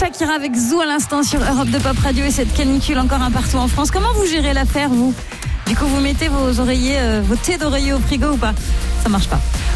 Shakira avec Zou à l'instant sur Europe de Pop Radio et cette canicule encore un partout en France. Comment vous gérez l'affaire, vous ? Du coup, vous mettez vos oreillers, vos thés d'oreiller au frigo ou pas ? Ça marche pas.